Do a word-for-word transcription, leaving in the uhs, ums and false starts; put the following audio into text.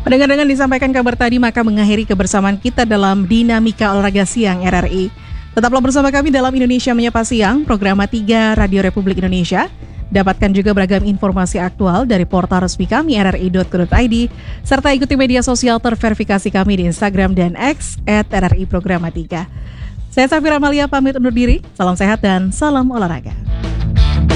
Mendengar dengan disampaikan kabar tadi, maka mengakhiri kebersamaan kita dalam Dinamika Olahraga Siang R R I. Tetaplah bersama kami dalam Indonesia Menyapa Siang, program tiga Radio Republik Indonesia. Dapatkan juga beragam informasi aktual dari portal resmi kami r r i dot co dot i d, serta ikuti media sosial terverifikasi kami di Instagram dan X at R R I Programa tiga. Saya Safira Amalia pamit undur diri, salam sehat dan salam olahraga.